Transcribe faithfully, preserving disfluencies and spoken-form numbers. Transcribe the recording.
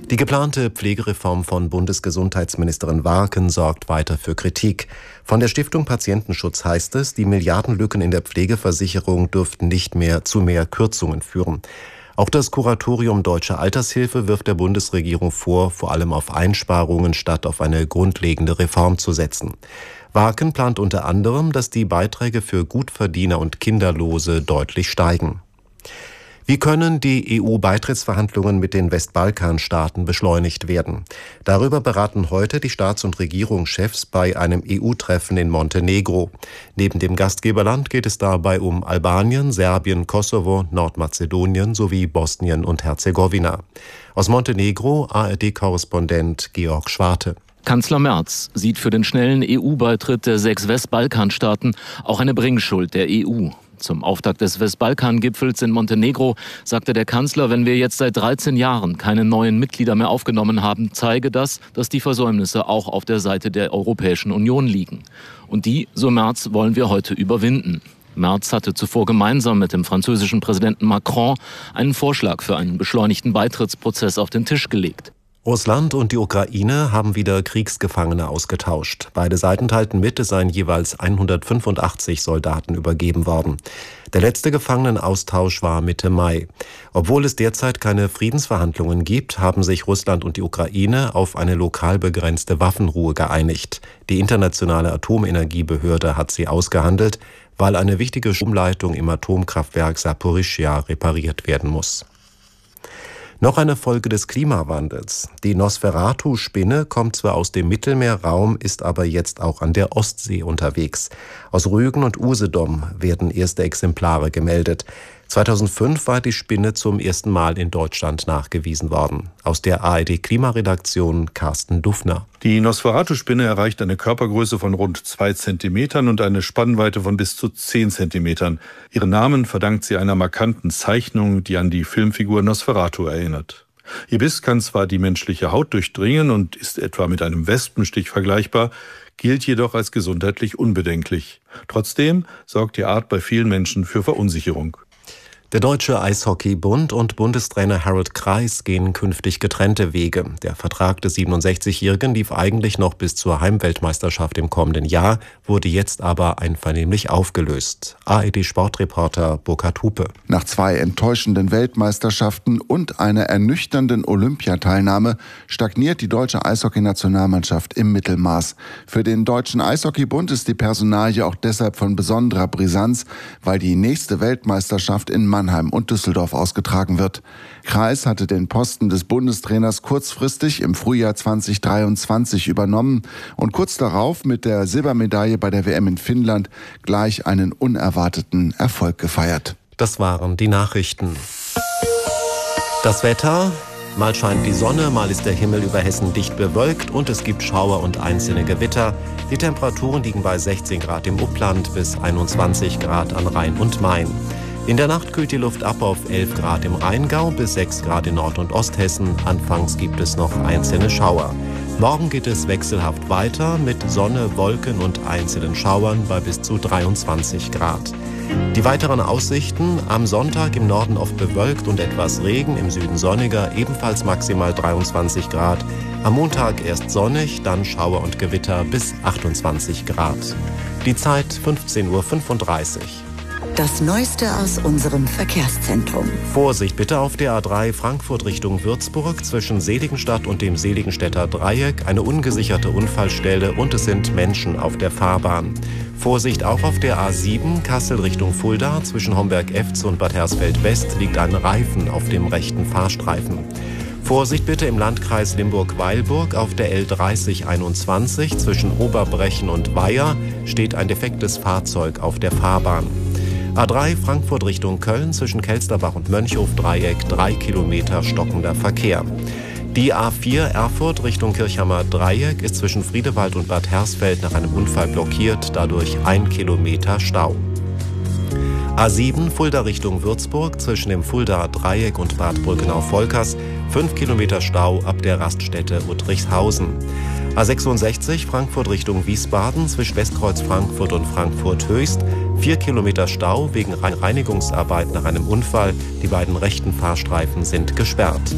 Die geplante Pflegereform von Bundesgesundheitsministerin Warken sorgt weiter für Kritik. Von der Stiftung Patientenschutz heißt es, die Milliardenlücken in der Pflegeversicherung dürften nicht mehr zu mehr Kürzungen führen. Auch das Kuratorium Deutsche Altershilfe wirft der Bundesregierung vor, vor allem auf Einsparungen statt auf eine grundlegende Reform zu setzen. Warken plant unter anderem, dass die Beiträge für Gutverdiener und Kinderlose deutlich steigen. Wie können die E U-Beitrittsverhandlungen mit den Westbalkanstaaten beschleunigt werden? Darüber beraten heute die Staats- und Regierungschefs bei einem E U-Treffen in Montenegro. Neben dem Gastgeberland geht es dabei um Albanien, Serbien, Kosovo, Nordmazedonien sowie Bosnien und Herzegowina. Aus Montenegro A R D-Korrespondent Georg Schwarte. Kanzler Merz sieht für den schnellen E U-Beitritt der sechs Westbalkanstaaten auch eine Bringschuld der E U. Zum Auftakt des Westbalkan-Gipfels in Montenegro sagte der Kanzler, wenn wir jetzt seit dreizehn Jahren keine neuen Mitglieder mehr aufgenommen haben, zeige das, dass die Versäumnisse auch auf der Seite der Europäischen Union liegen. Und die, so Merz, wollen wir heute überwinden. Merz hatte zuvor gemeinsam mit dem französischen Präsidenten Macron einen Vorschlag für einen beschleunigten Beitrittsprozess auf den Tisch gelegt. Russland und die Ukraine haben wieder Kriegsgefangene ausgetauscht. Beide Seiten teilten mit, es seien jeweils hundertfünfundachtzig Soldaten übergeben worden. Der letzte Gefangenenaustausch war Mitte Mai. Obwohl es derzeit keine Friedensverhandlungen gibt, haben sich Russland und die Ukraine auf eine lokal begrenzte Waffenruhe geeinigt. Die internationale Atomenergiebehörde hat sie ausgehandelt, weil eine wichtige Stromleitung im Atomkraftwerk Saporischschja repariert werden muss. Noch eine Folge des Klimawandels. Die Nosferatu-Spinne kommt zwar aus dem Mittelmeerraum, ist aber jetzt auch an der Ostsee unterwegs. Aus Rügen und Usedom werden erste Exemplare gemeldet. zweitausendfünf war die Spinne zum ersten Mal in Deutschland nachgewiesen worden. Aus der A R D-Klimaredaktion Carsten Dufner. Die Nosferatu-Spinne erreicht eine Körpergröße von rund zwei Zentimetern und eine Spannweite von bis zu zehn Zentimetern. Ihren Namen verdankt sie einer markanten Zeichnung, die an die Filmfigur Nosferatu erinnert. Ihr Biss kann zwar die menschliche Haut durchdringen und ist etwa mit einem Wespenstich vergleichbar, gilt jedoch als gesundheitlich unbedenklich. Trotzdem sorgt die Art bei vielen Menschen für Verunsicherung. Der Deutsche Eishockeybund und Bundestrainer Harald Kreis gehen künftig getrennte Wege. Der Vertrag des siebenundsechzigjährigen lief eigentlich noch bis zur Heimweltmeisterschaft im kommenden Jahr, wurde jetzt aber einvernehmlich aufgelöst. A R D-Sportreporter Burkhard Hupe. Nach zwei enttäuschenden Weltmeisterschaften und einer ernüchternden Olympiateilnahme stagniert die deutsche Eishockeynationalmannschaft im Mittelmaß. Für den Deutschen Eishockeybund ist die Personalie auch deshalb von besonderer Brisanz, weil die nächste Weltmeisterschaft in Mannheim und Düsseldorf ausgetragen wird. Kreis hatte den Posten des Bundestrainers kurzfristig im Frühjahr zweitausenddreiundzwanzig übernommen und kurz darauf mit der Silbermedaille bei der W M in Finnland gleich einen unerwarteten Erfolg gefeiert. Das waren die Nachrichten. Das Wetter: Mal scheint die Sonne, mal ist der Himmel über Hessen dicht bewölkt und es gibt Schauer und einzelne Gewitter. Die Temperaturen liegen bei sechzehn Grad im Upland bis einundzwanzig Grad an Rhein und Main. In der Nacht kühlt die Luft ab auf elf Grad im Rheingau bis sechs Grad in Nord- und Osthessen. Anfangs gibt es noch einzelne Schauer. Morgen geht es wechselhaft weiter mit Sonne, Wolken und einzelnen Schauern bei bis zu dreiundzwanzig Grad. Die weiteren Aussichten: am Sonntag im Norden oft bewölkt und etwas Regen, im Süden sonniger, ebenfalls maximal dreiundzwanzig Grad. Am Montag erst sonnig, dann Schauer und Gewitter bis achtundzwanzig Grad. Die Zeit fünfzehn Uhr fünfunddreißig. Das Neueste aus unserem Verkehrszentrum. Vorsicht bitte auf der A drei Frankfurt Richtung Würzburg zwischen Seligenstadt und dem Seligenstädter Dreieck. Eine ungesicherte Unfallstelle und es sind Menschen auf der Fahrbahn. Vorsicht auch auf der A sieben Kassel Richtung Fulda. Zwischen Homberg-Efz und Bad Hersfeld-West liegt ein Reifen auf dem rechten Fahrstreifen. Vorsicht bitte im Landkreis Limburg-Weilburg auf der L dreißig einundzwanzig. Zwischen Oberbrechen und Weiher steht ein defektes Fahrzeug auf der Fahrbahn. A drei Frankfurt Richtung Köln zwischen Kelsterbach und Mönchhof-Dreieck, drei Kilometer stockender Verkehr. Die A vier Erfurt Richtung Kirchhammer Dreieck ist zwischen Friedewald und Bad Hersfeld nach einem Unfall blockiert, dadurch ein Kilometer Stau. A sieben Fulda Richtung Würzburg zwischen dem Fuldaer Dreieck und Bad Brückenau-Volkers, fünf Kilometer Stau ab der Raststätte Uttrichshausen. A sechsundsechzig Frankfurt Richtung Wiesbaden zwischen Westkreuz Frankfurt und Frankfurt Höchst, vier Kilometer Stau wegen Reinigungsarbeit nach einem Unfall. Die beiden rechten Fahrstreifen sind gesperrt.